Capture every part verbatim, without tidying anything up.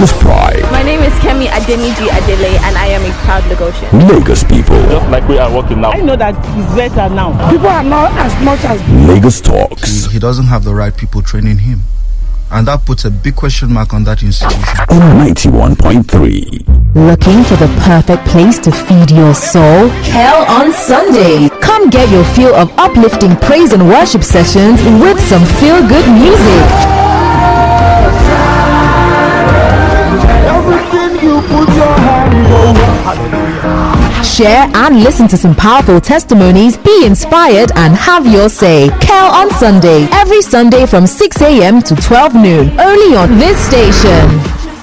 Lagos pride. My name is Kemi Adeniji Adele, and I am a proud Lagosian. Lagos people. Just like we are working now. I know that it's better now. People are not as much as... Lagos talks. He, he doesn't have the right people training him. And that puts a big question mark on that institution. On ninety-one point three. Looking for the perfect place to feed your soul? Kel on Sunday. Come get your feel of uplifting praise and worship sessions with some feel-good music. Everything you put your hand over. Share and listen to some powerful testimonies, be inspired and have your say. Kel on Sunday, every Sunday from six a.m. to twelve noon, only on this station.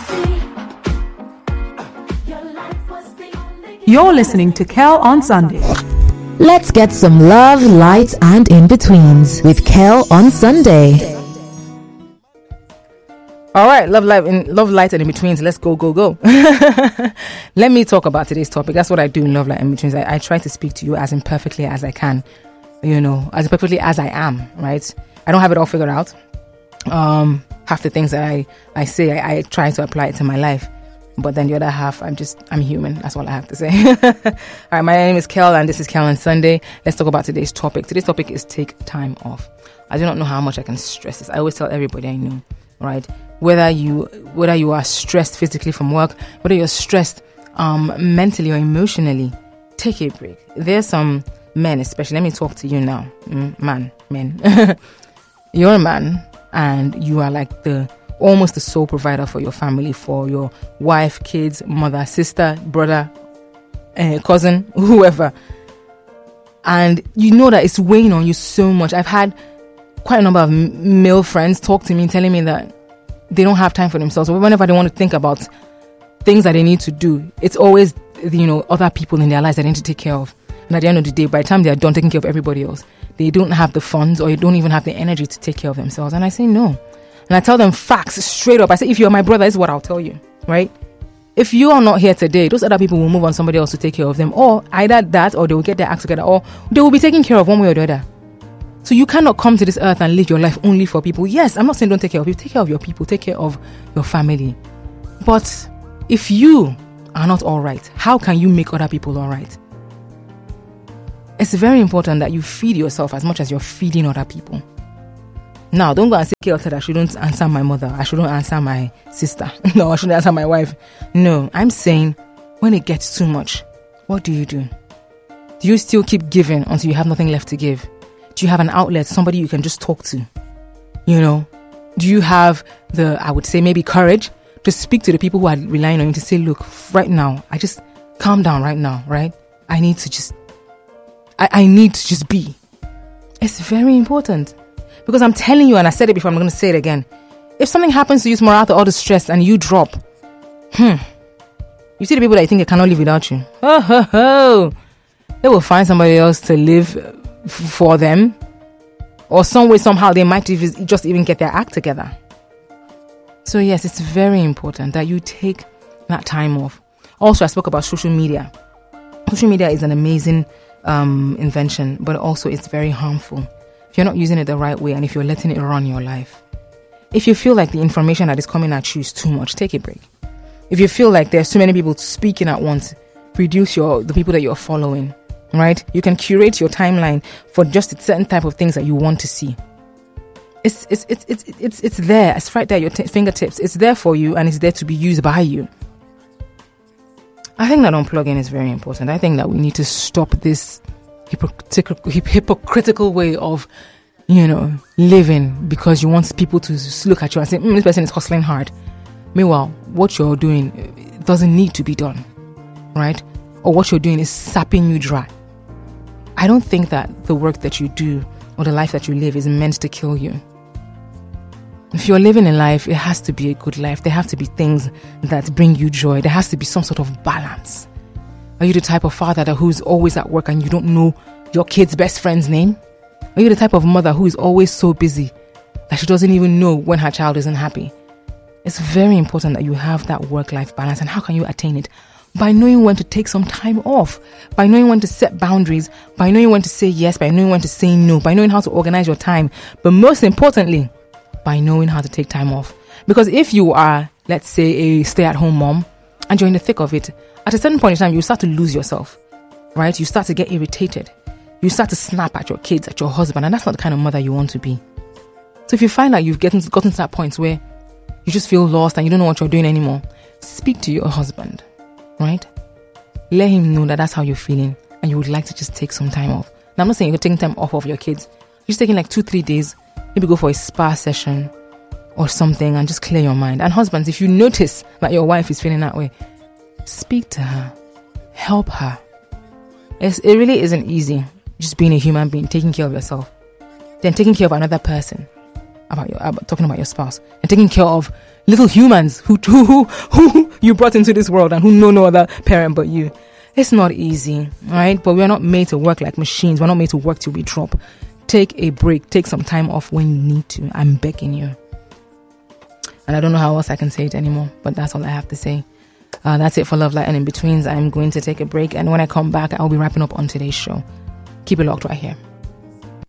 You're listening to Kel on Sunday. Let's get some love, light and in-betweens with Kel on Sunday. All right, love, life, and love, light, and in betweens. Let's go, go, go. Let me talk about today's topic. That's what I do in love, light, and in betweens. I, I try to speak to you as imperfectly as I can, you know, as imperfectly as I am. Right? I don't have it all figured out. Um, half the things that I I say, I, I try to apply it to my life, but then the other half, I'm just I'm human. That's all I have to say. All right, my name is Kel, and this is Kel on Sunday. Let's talk about today's topic. Today's topic is take time off. I do not know how much I can stress this. I always tell everybody I know, right? Whether you whether you are stressed physically from work, whether you're stressed um, mentally or emotionally, take a break. There's some men, especially. Let me talk to you now, mm, man, men. You're a man, and you are like the almost the sole provider for your family, for your wife, kids, mother, sister, brother, uh, cousin, whoever. And you know that it's weighing on you so much. I've had quite a number of m- male friends talk to me, telling me that they don't have time for themselves. So whenever they want to think about things that they need to do, it's always, you know, other people in their lives that they need to take care of. And at the end of the day, by the time they are done taking care of everybody else, they don't have the funds or they don't even have the energy to take care of themselves. And I say no. And I tell them facts straight up. I say, if you're my brother, this is what I'll tell you, right? If you are not here today, those other people will move on somebody else to take care of them. Or either that, or they will get their act together, or they will be taken care of one way or the other. So you cannot come to this earth and live your life only for people. Yes, I'm not saying don't take care of people. Take care of your people. Take care of your family. But if you are not all right, how can you make other people all right? It's very important that you feed yourself as much as you're feeding other people. Now, don't go and say, okay, I shouldn't answer my mother. I shouldn't answer my sister. No, I shouldn't answer my wife. No, I'm saying when it gets too much, what do you do? Do you still keep giving until you have nothing left to give? Do you have an outlet, somebody you can just talk to? You know, do you have the, I would say maybe courage to speak to the people who are relying on you to say, look, right now, I just calm down right now, right? I need to just, I, I need to just be. It's very important because I'm telling you, and I said it before, I'm going to say it again. If something happens to you tomorrow after all the stress and you drop, hmm, you see the people that you think they cannot live without you. Oh, ho, ho. They will find somebody else to live for them, or some way somehow they might just even get their act together. So yes, it's very important that you take that time off. Also, I spoke about social media. Social media is an amazing um, invention, but also it's very harmful if you're not using it the right way and if you're letting it run your life. If you feel like the information that is coming at you is too much, take a break. If you feel like there's too many people speaking at once, reduce your the people that you're following. Right? You can curate your timeline for just a certain type of things that you want to see. It's it's it's it's it's, it's there. It's right there at your t- fingertips. It's there for you and it's there to be used by you. I think that unplugging is very important. I think that we need to stop this hypocritical, hypocritical way of, you know, living because you want people to look at you and say, mm, this person is hustling hard. Meanwhile, what you're doing doesn't need to be done. Right? Or what you're doing is sapping you dry. I don't think that the work that you do or the life that you live is meant to kill you. If you're living a life, it has to be a good life. There have to be things that bring you joy. There has to be some sort of balance. Are you the type of father that who's always at work and you don't know your kid's best friend's name? Are you the type of mother who is always so busy that she doesn't even know when her child isn't happy? It's very important that you have that work-life balance. And how can you attain it? By knowing when to take some time off, by knowing when to set boundaries, by knowing when to say yes, by knowing when to say no, by knowing how to organize your time, but most importantly, by knowing how to take time off. Because if you are let's say, a stay-at-home mom, and you're in the thick of it, at a certain point in time, you start to lose yourself, right? You start to get irritated. You start to snap at your kids, at your husband, and that's not the kind of mother you want to be. So if you find that you've gotten, gotten to that point where you just feel lost and you don't know what you're doing anymore, speak to your husband, right? Let him know that that's how you're feeling and you would like to just take some time off. Now, I'm not saying you're taking time off of your kids. You're just taking like two, three days, maybe go for a spa session or something and just clear your mind. And husbands, if you notice that your wife is feeling that way, speak to her, help her. It's, it really isn't easy just being a human being, taking care of yourself, then taking care of another person, about your about talking about your spouse, and taking care of little humans who, who, who, who you brought into this world and who know no other parent but you. It's not easy, right? But we're not made to work like machines. We're not made to work till we drop. Take a break. Take some time off when you need to. I'm begging you. And I don't know how else I can say it anymore, but that's all I have to say. Uh, that's it for Love, Light, and In-Betweens. I'm going to take a break, and when I come back, I'll be wrapping up on today's show. Keep it locked right here.